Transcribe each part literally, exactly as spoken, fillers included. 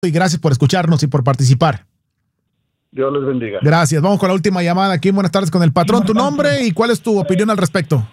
y gracias por escucharnos y por participar. Dios les bendiga. Gracias. Vamos con la última llamada aquí. Buenas tardes con el patrón. ¿Tu nombre y cuál es tu opinión al respecto?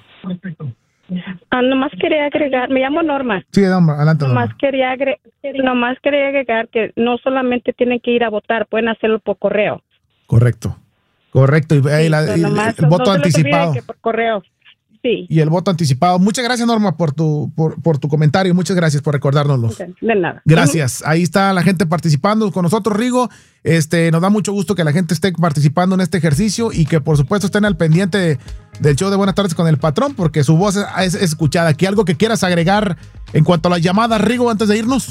Ah, nomás quería agregar, me llamo Norma. Sí, Norma, adelante. Norma. Nomás quería agregar, nomás quería agregar que no solamente tienen que ir a votar, pueden hacerlo por correo. Correcto, correcto. Y, sí, la, y nomás, el voto no anticipado. Que por correo. Sí. Y el voto anticipado. Muchas gracias, Norma, por tu por, por tu comentario. Muchas gracias por recordárnoslo. Okay, de nada. Gracias. Ahí está la gente participando con nosotros, Rigo. Este, nos da mucho gusto que la gente esté participando en este ejercicio y que, por supuesto, estén al pendiente de, del show de Buenas Tardes con el Patrón, porque su voz es, es escuchada. ¿Aquí algo que quieras agregar en cuanto a las llamadas, Rigo, antes de irnos?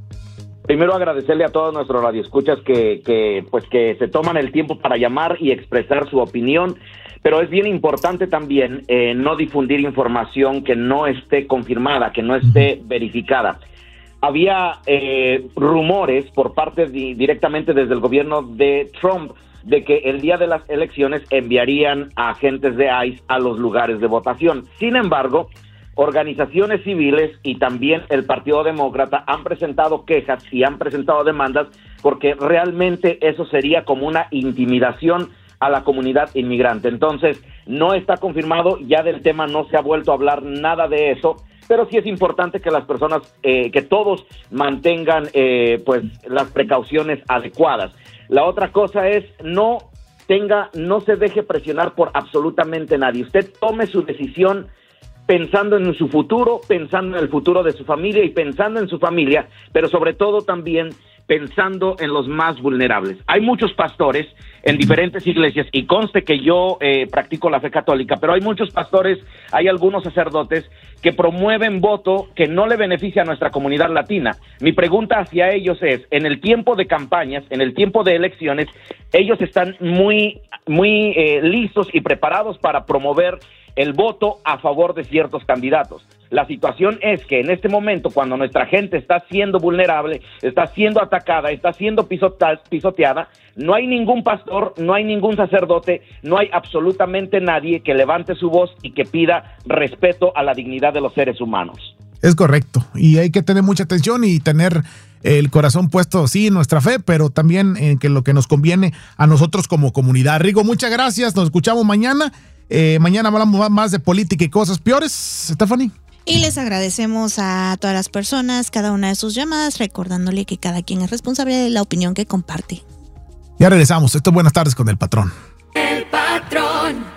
Primero agradecerle a todos nuestros radioescuchas que, que, pues, que se toman el tiempo para llamar y expresar su opinión. Pero es bien importante también eh, no difundir información que no esté confirmada, que no esté verificada. Había eh, rumores por parte de, directamente desde el gobierno de Trump de que el día de las elecciones enviarían a agentes de ICE a los lugares de votación. Sin embargo, organizaciones civiles y también el Partido Demócrata han presentado quejas y han presentado demandas porque realmente eso sería como una intimidación a la comunidad inmigrante. Entonces, no está confirmado, ya del tema no se ha vuelto a hablar nada de eso, pero sí es importante que las personas, eh, que todos mantengan eh, pues las precauciones adecuadas. La otra cosa es, no tenga, no se deje presionar por absolutamente nadie. Usted tome su decisión pensando en su futuro, pensando en el futuro de su familia y pensando en su familia, pero sobre todo también pensando en los más vulnerables. Hay muchos pastores en diferentes iglesias, y conste que yo eh, practico la fe católica, pero hay muchos pastores, hay algunos sacerdotes que promueven voto que no le beneficia a nuestra comunidad latina. Mi pregunta hacia ellos es, en el tiempo de campañas, en el tiempo de elecciones, ellos están muy, muy eh, listos y preparados para promover el voto a favor de ciertos candidatos. La situación es que en este momento, cuando nuestra gente está siendo vulnerable, está siendo atacada, está siendo pisoteada, no hay ningún pastor, no hay ningún sacerdote, no hay absolutamente nadie que levante su voz y que pida respeto a la dignidad de los seres humanos. Es correcto, y hay que tener mucha atención y tener el corazón puesto, sí, en nuestra fe, pero también en que lo que nos conviene a nosotros como comunidad. Rigo, muchas gracias, nos escuchamos mañana. Eh, mañana hablamos más de política y cosas peores. Stephanie. Y les agradecemos a todas las personas, cada una de sus llamadas, recordándole que cada quien es responsable de la opinión que comparte. Ya regresamos. Esto es Buenas Tardes con el Patrón. El Patrón.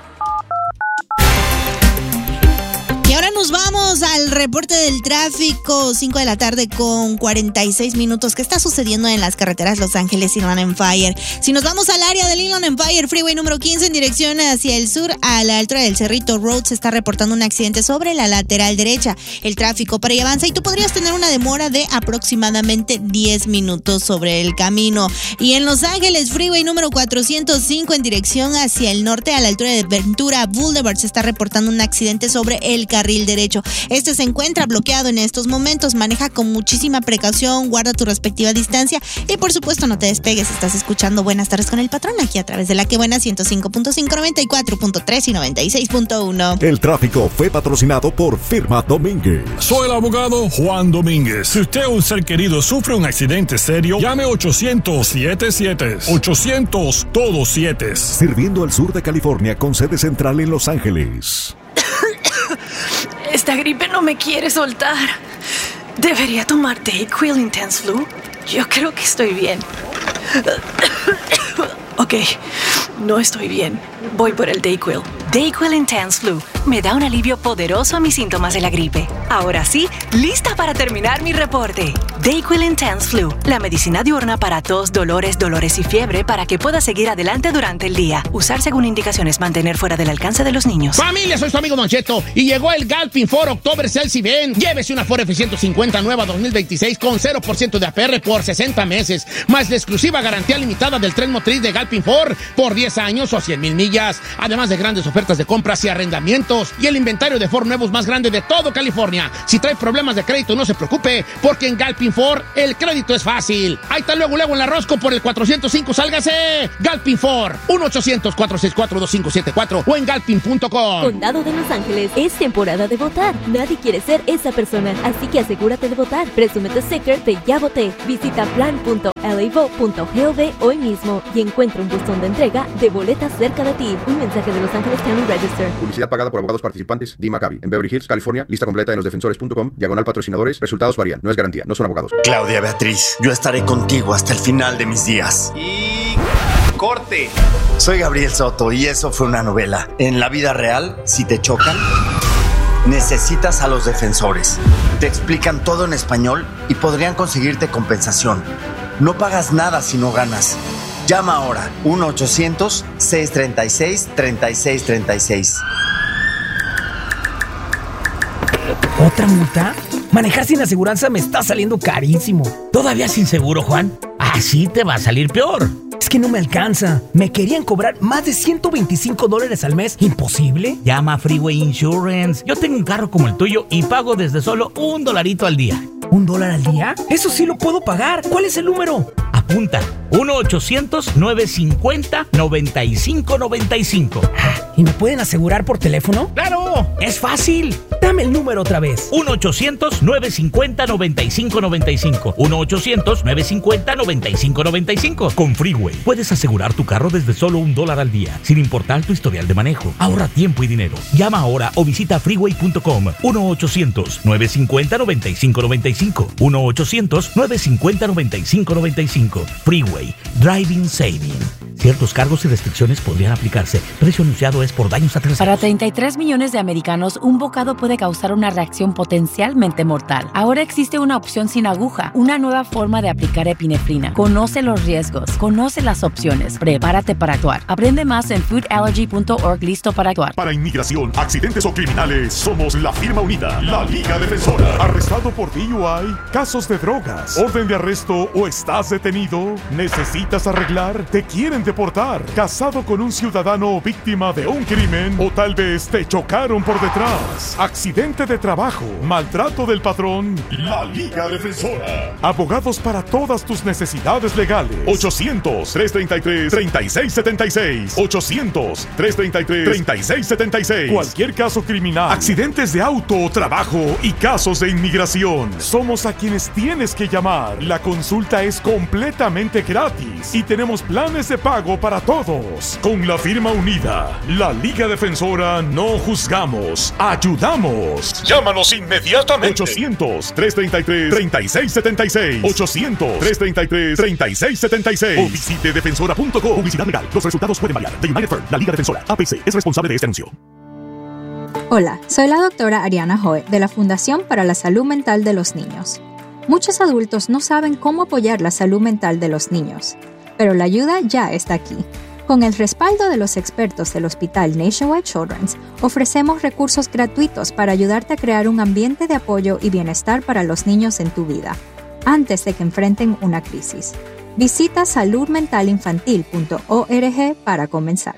Y ahora nos vamos al reporte del tráfico, cinco de la tarde con cuarenta y seis minutos. ¿Qué está sucediendo en las carreteras Los Ángeles Inland Empire? Si nos vamos al área del Inland Empire Freeway número quince en dirección hacia el sur, a la altura del Cerrito Road, se está reportando un accidente sobre la lateral derecha. El tráfico para ahí avanza y tú podrías tener una demora de aproximadamente diez minutos sobre el camino. Y en Los Ángeles Freeway número cuatrocientos cinco en dirección hacia el norte, a la altura de Ventura Boulevard, se está reportando un accidente sobre el carril derecho. Este se encuentra bloqueado en estos momentos. Maneja con muchísima precaución, guarda tu respectiva distancia y por supuesto no te despegues. Estás escuchando Buenas Tardes con el Patrón aquí a través de la que buena ciento cinco punto cinco, noventa y cuatro punto tres y noventa y seis punto uno. El tráfico fue patrocinado por Firma Domínguez. Soy el abogado Juan Domínguez. Si usted o un ser querido sufre un accidente serio, llame ochocientos siete siete. ochocientos todos siete. Sirviendo al sur de California con sede central en Los Ángeles. Esta gripe no me quiere soltar. ¿Debería tomar Dayquil Intense Flu? Yo creo que estoy bien. Ok, no estoy bien. Voy por el Dayquil. Dayquil Intense Flu me da un alivio poderoso a mis síntomas de la gripe. Ahora sí, lista para terminar mi reporte. Dayquil Intense Flu, la medicina diurna para tos, dolores, dolores y fiebre para que puedas seguir adelante durante el día. Usar según indicaciones, mantener fuera del alcance de los niños. Familia, soy su amigo Don Cheto y llegó el Galpin Ford October Sales Event. Llévese una Ford F ciento cincuenta nueva dos mil veintiséis con cero por ciento de A P R por sesenta meses, más la exclusiva garantía limitada del tren motriz de Galpin Ford por diez años o cien mil millas. Además de grandes ofertas de compras y arrendamientos y el inventario de Ford nuevos más grande de todo California. Si trae problemas de crédito, no se preocupe, porque en Galpin Ford, el crédito es fácil. Ahí está luego, luego en la Rosco por el cuatrocientos cinco, sálgase. Galpin Ford, uno ochocientos, cuatrocientos sesenta y cuatro, veinticinco setenta y cuatro o en galpin punto com. Condado de Los Ángeles, es temporada de votar. Nadie quiere ser esa persona, así que asegúrate de votar. Presume tu sticker de Ya Voté. Visita plan punto l a vote punto gov hoy mismo y encuentra un buzón de entrega de boletas cerca de ti. Un mensaje de Los Ángeles County Register. Publicidad pagada por abogados participantes. Dee Maccabi. En Beverly Hills, California. Lista completa en los defensores punto com. Diagonal patrocinadores. Resultados varían. No es garantía. No son abogados. Claudia Beatriz, yo estaré contigo hasta el final de mis días. Y... corte. Soy Gabriel Soto y eso fue una novela. En la vida real, si te chocan, necesitas a los defensores. Te explican todo en español y podrían conseguirte compensación. No pagas nada si no ganas. Llama ahora uno ochocientos, seiscientos treinta y seis, treinta y seis treinta y seis. ¿Otra multa? Manejar sin aseguranza me está saliendo carísimo. ¿Todavía sin seguro, Juan? Así te va a salir peor. Es que no me alcanza. Me querían cobrar más de ciento veinticinco dólares al mes. ¿Imposible? Llama a Freeway Insurance. Yo tengo un carro como el tuyo y pago desde solo un dolarito al día. ¿Un dólar al día? Eso sí lo puedo pagar. ¿Cuál es el número? Apunta. uno ochocientos, nueve cincuenta, noventa y cinco noventa y cinco. ¿Y me pueden asegurar por teléfono? ¡Claro! ¡Es fácil! Dame el número otra vez. uno ochocientos, nueve cincuenta, noventa y cinco noventa y cinco. uno ochocientos, nueve cincuenta, noventa y cinco noventa y cinco. Con Freeway puedes asegurar tu carro desde solo un dólar al día, sin importar tu historial de manejo. Ahorra tiempo y dinero. Llama ahora o visita freeway punto com. uno ochocientos, nueve cincuenta, noventa y cinco noventa y cinco. uno ochocientos, nueve cincuenta, noventa y cinco noventa y cinco. Freeway. Driving Saving. Ciertos cargos y restricciones podrían aplicarse. Precio anunciado es por daños a terceros. Para treinta y tres millones de americanos, un bocado puede causar una reacción potencialmente mortal. Ahora existe una opción sin aguja, una nueva forma de aplicar epinefrina. Conoce los riesgos, conoce las opciones, prepárate para actuar. Aprende más en food allergy punto org. Listo para actuar. Para inmigración, accidentes o criminales, somos la firma unida, la Liga Defensora. Arrestado por D U I, casos de drogas, orden de arresto o estás detenido, necesitas arreglar, te quieren deportar, casado con un ciudadano víctima de un crimen o tal vez te chocaron por detrás, accidente de trabajo, maltrato del patrón, la Liga Defensora. Abogados para todas tus necesidades legales. ochocientos, trescientos treinta y tres, treinta y seis setenta y seis. ochocientos, trescientos treinta y tres, treinta y seis setenta y seis. Cualquier caso criminal, accidentes de auto o trabajo y casos de inmigración. Somos a quienes tienes que llamar. La consulta es completamente gratis y tenemos planes de pago para todos. Con la firma unida, la Liga Defensora, no juzgamos, ayudamos. Llámanos inmediatamente. ochocientos, trescientos treinta y tres, treinta y seis setenta y seis. ochocientos, trescientos treinta y tres, treinta y seis setenta y seis. O visite defensora punto com. Publicidad legal. Los resultados pueden variar. The United Firm, la Liga Defensora, A P C, es responsable de este anuncio. Hola, soy la doctora Ariana Joe de la Fundación para la Salud Mental de los Niños. Muchos adultos no saben cómo apoyar la salud mental de los niños, pero la ayuda ya está aquí. Con el respaldo de los expertos del Hospital Nationwide Children's, ofrecemos recursos gratuitos para ayudarte a crear un ambiente de apoyo y bienestar para los niños en tu vida, antes de que enfrenten una crisis. Visita salud mental infantil punto org para comenzar.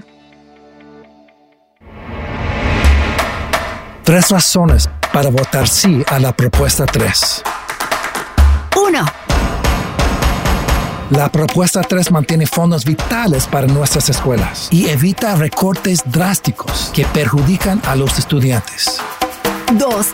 Tres razones para votar sí a la propuesta tres. Uno. La propuesta tres mantiene fondos vitales para nuestras escuelas y evita recortes drásticos que perjudican a los estudiantes. Dos.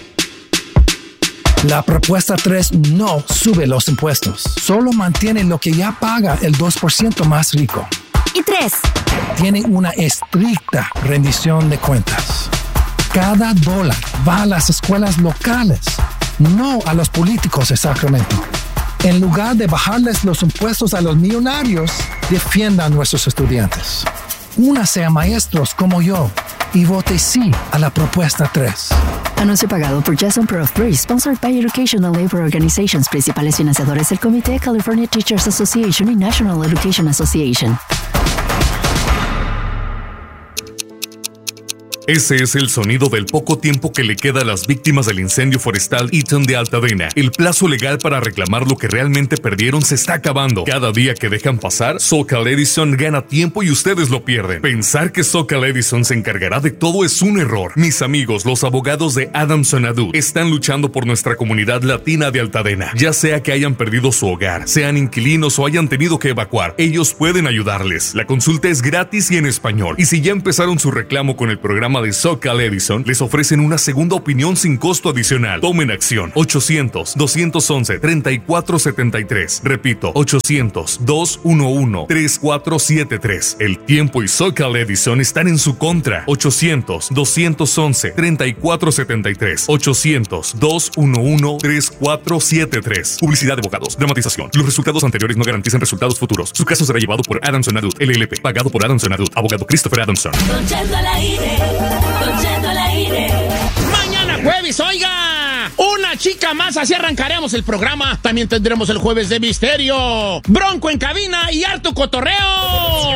La propuesta tres no sube los impuestos, solo mantiene lo que ya paga el dos por ciento más rico. Y tres. Tiene una estricta rendición de cuentas. Cada dólar va a las escuelas locales, no a los políticos de Sacramento. En lugar de bajarles los impuestos a los millonarios, defiendan a nuestros estudiantes. Únase a maestros como yo y vote sí a la propuesta tres. Anuncio pagado por Jason Pro of Free, sponsored by Educational Labor Organizations, principales financiadores del Comité California Teachers Association y National Education Association. Ese es el sonido del poco tiempo que le queda a las víctimas del incendio forestal Eaton de Altadena. El plazo legal para reclamar lo que realmente perdieron se está acabando. Cada día que dejan pasar, Socal Edison gana tiempo y ustedes lo pierden. Pensar que Socal Edison se encargará de todo es un error. Mis amigos, los abogados de Adamson Adut están luchando por nuestra comunidad latina de Altadena. Ya sea que hayan perdido su hogar, sean inquilinos o hayan tenido que evacuar, ellos pueden ayudarles. La consulta es gratis y en español. Y si ya empezaron su reclamo con el programa de Socal Edison, les ofrecen una segunda opinión sin costo adicional. Tomen acción. ochocientos, doscientos once, treinta y cuatro setenta y tres. Repito, ochocientos, dos uno uno, tres cuatro siete tres. El tiempo y Socal Edison están en su contra. ochocientos, doscientos once, treinta y cuatro setenta y tres. ochocientos, dos uno uno, tres cuatro siete tres. Publicidad de abogados. Dramatización. Los resultados anteriores no garantizan resultados futuros. Su caso será llevado por Adamson Adut, L L P. Pagado por Adamson Adut. Abogado Christopher Adamson. Don Cheto al aire, Don Cheto al aire. Mañana jueves, oiga, una chica más, así arrancaremos el programa. También tendremos el jueves de misterio, Bronco en cabina y harto cotorreo.